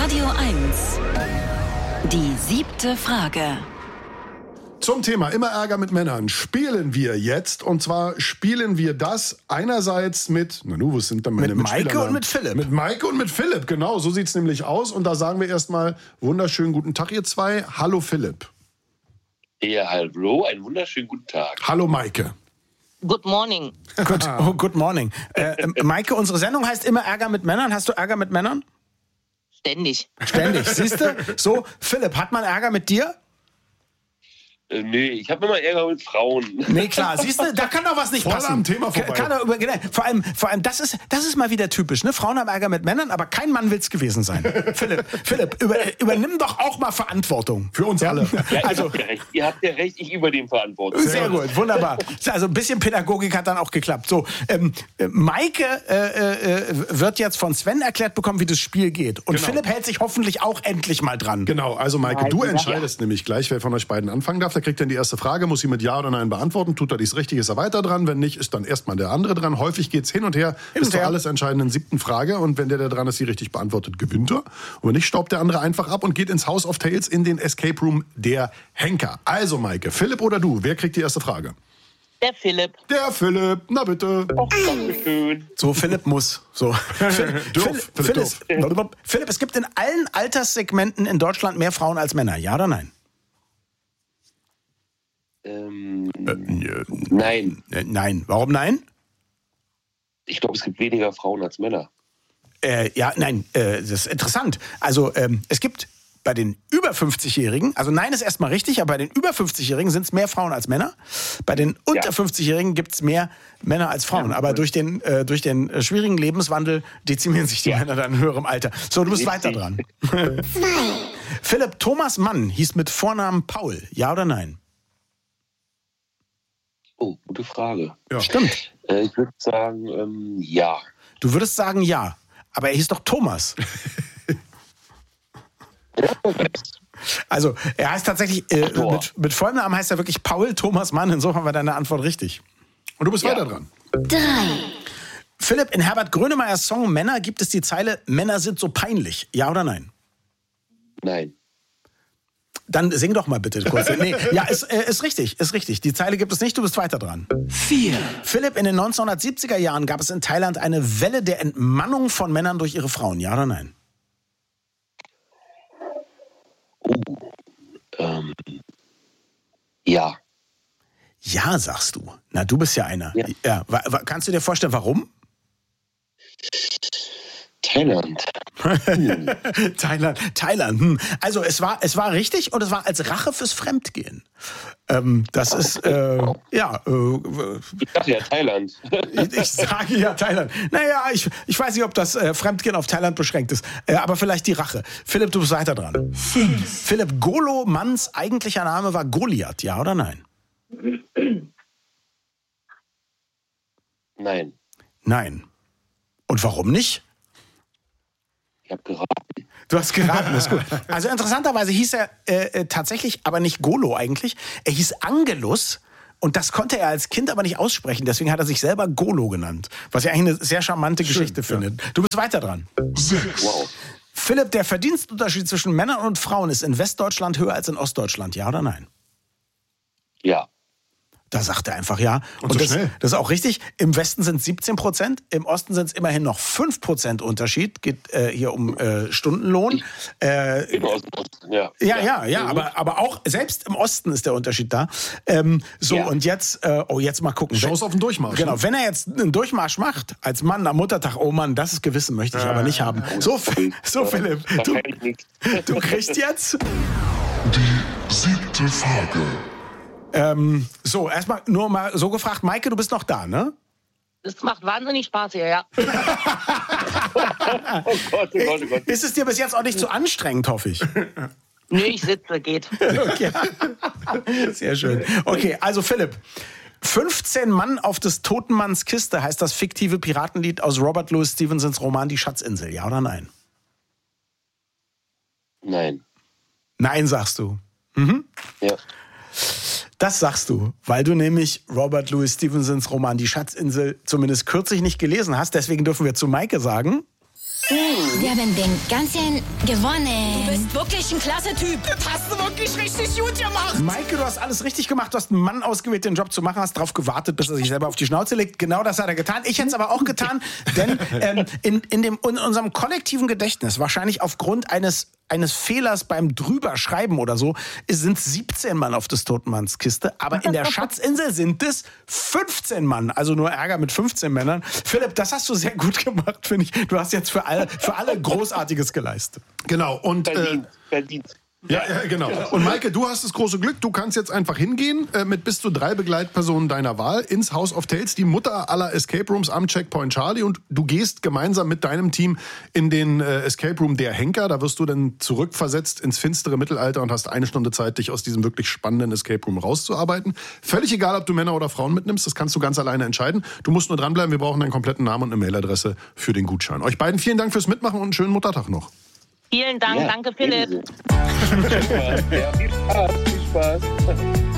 Radio 1. Die 7. Frage. Zum Thema immer Ärger mit Männern spielen wir jetzt. Und zwar spielen wir das einerseits mit, wo sind dann meine Mitspieler? Mit Maike und mit Philipp. Mit Maike und mit Philipp, genau. So sieht's nämlich aus. Und da sagen wir erstmal wunderschönen guten Tag, ihr zwei. Hallo Philipp. Ja, hallo, einen wunderschönen guten Tag. Hallo Maike. Good morning. Good morning. Maike, unsere Sendung heißt immer Ärger mit Männern. Hast du Ärger mit Männern? Ständig. Ständig, siehst du? So, Philipp, hat man Ärger mit dir? Nee, ich habe immer Ärger mit Frauen. Nee, klar, siehst du, da kann doch was nicht Voll passen. am Thema vorbei. Vor allem, das ist mal wieder typisch, ne? Frauen haben Ärger mit Männern, aber kein Mann will's gewesen sein. Philipp, übernimm doch auch mal Verantwortung. Für uns alle. Ja, Also, ihr habt ja recht, ich übernehme Verantwortung. sehr gut, wunderbar. Also ein bisschen Pädagogik hat dann auch geklappt. So, Maike wird jetzt von Sven erklärt bekommen, wie das Spiel geht. Und Genau. Philipp hält sich hoffentlich auch endlich mal dran. Genau, also Maike, du entscheidest nämlich gleich, wer von euch beiden anfangen darf. Der kriegt dann die erste Frage, muss sie mit Ja oder Nein beantworten. Tut er dies richtig, ist er weiter dran. Wenn nicht, ist dann erstmal der andere dran. Häufig geht's hin und her bis zur alles entscheidenden 7. Frage. Und wenn der dran ist, die richtig beantwortet, gewinnt er. Und wenn nicht, staubt der andere einfach ab und geht ins House of Tales in den Escape Room der Henker. Also Maike, Philipp oder du, wer kriegt die erste Frage? Der Philipp. Der Philipp, na bitte. Dankeschön. So, Philipp muss. So. Philipp, es gibt in allen Alterssegmenten in Deutschland mehr Frauen als Männer. Ja oder nein? Nein. Nein. Warum nein? Ich glaube, es gibt weniger Frauen als Männer. Das ist interessant. Also es gibt bei den über 50-Jährigen, also nein ist erstmal richtig, aber bei den über 50-Jährigen sind es mehr Frauen als Männer. Bei den unter 50-Jährigen gibt es mehr Männer als Frauen. Aber durch den schwierigen Lebenswandel dezimieren sich die Männer dann in höherem Alter. So, du bist weiter dran. Philipp, Thomas Mann hieß mit Vornamen Paul. Ja oder nein? Oh, gute Frage. Ja. Stimmt. Ich würde sagen, ja. Du würdest sagen ja, aber er hieß doch Thomas. Also er heißt tatsächlich, mit vollem Namen heißt er wirklich Paul Thomas Mann. Insofern war deine Antwort richtig. Und du bist weiter dran. 3. Philipp, in Herbert Grönemeyers Song Männer gibt es die Zeile Männer sind so peinlich. Ja oder nein? Nein. Dann sing doch mal bitte kurz. Nee, ja, ist richtig. Die Zeile gibt es nicht, du bist weiter dran. 4. Philipp, in den 1970er Jahren gab es in Thailand eine Welle der Entmannung von Männern durch ihre Frauen. Ja oder nein? Ja. Ja, sagst du. Na, du bist ja einer. Ja. Kannst du dir vorstellen, warum? Thailand. Thailand. Also es war richtig und es war als Rache fürs Fremdgehen. Das ist, Ich dachte ja Thailand. ich sage ja Thailand. Naja, ich weiß nicht, ob das Fremdgehen auf Thailand beschränkt ist, aber vielleicht die Rache. Philipp, du bist weiter dran. 5. Philipp, Golo Manns eigentlicher Name war Goliath, ja oder nein? Nein. Nein. Und warum nicht? Ich habe geraten. Du hast geraten, ist gut. Also interessanterweise hieß er tatsächlich, aber nicht Golo eigentlich. Er hieß Angelus und das konnte er als Kind aber nicht aussprechen. Deswegen hat er sich selber Golo genannt. Was ich eigentlich eine sehr charmante Geschichte finde. Du bist weiter dran. 6. Wow. Philipp, der Verdienstunterschied zwischen Männern und Frauen ist in Westdeutschland höher als in Ostdeutschland. Ja oder nein? Ja. Da sagt er einfach ja. Und so schnell. Das ist auch richtig. Im Westen sind es 17%, im Osten sind es immerhin noch 5% Unterschied. Geht hier um Stundenlohn. Im Osten, ja. Ja, aber auch selbst im Osten ist der Unterschied da. Und jetzt mal gucken. Chance auf den Durchmarsch. Genau, Ne? wenn er jetzt einen Durchmarsch macht, als Mann am Muttertag, oh Mann, das Gewissen möchte ich aber nicht haben. So Philipp, Da kann ich nichts. du kriegst jetzt... Die 7. Frage. Erstmal nur mal so gefragt, Maike, du bist noch da, ne? Das macht wahnsinnig Spaß hier, ja. Oh Gott. Ist es dir bis jetzt auch nicht zu anstrengend, hoffe ich? Nee, ich sitze, geht. Okay. Sehr schön. Okay, also Philipp. 15 Mann auf des toten Manns Kiste heißt das fiktive Piratenlied aus Robert Louis Stevensons Roman Die Schatzinsel. Ja oder nein? Nein. Nein, sagst du. Ja. Das sagst du, weil du nämlich Robert Louis Stevensons Roman Die Schatzinsel zumindest kürzlich nicht gelesen hast. Deswegen dürfen wir zu Maike sagen... Wir haben den ganzen gewonnen. Du bist wirklich ein klasse Typ. Das hast du wirklich richtig gut gemacht. Maike, du hast alles richtig gemacht. Du hast einen Mann ausgewählt, den Job zu machen, hast darauf gewartet, bis er sich selber auf die Schnauze legt. Genau das hat er getan. Ich hätte es aber auch getan, denn in unserem kollektiven Gedächtnis, wahrscheinlich aufgrund eines Fehlers beim Drüberschreiben oder so, sind 17 Mann auf des toten Manns Kiste. Aber in der Schatzinsel sind es 15 Mann. Also nur Ärger mit 15 Männern. Philipp, das hast du sehr gut gemacht, finde ich. Du hast jetzt für alle Großartiges geleistet. Genau. Und Verdient. Ja, genau. Und Maike, du hast das große Glück, du kannst jetzt einfach hingehen mit bis zu 3 Begleitpersonen deiner Wahl ins House of Tales, die Mutter aller Escape Rooms am Checkpoint Charlie, und du gehst gemeinsam mit deinem Team in den Escape Room Der Henker. Da wirst du dann zurückversetzt ins finstere Mittelalter und hast 1 Stunde Zeit, dich aus diesem wirklich spannenden Escape Room rauszuarbeiten. Völlig egal, ob du Männer oder Frauen mitnimmst, das kannst du ganz alleine entscheiden. Du musst nur dranbleiben, wir brauchen deinen kompletten Namen und eine Mailadresse für den Gutschein. Euch beiden vielen Dank fürs Mitmachen und einen schönen Muttertag noch. Vielen Dank, danke Philipp. Ja, viel Spaß. Viel Spaß.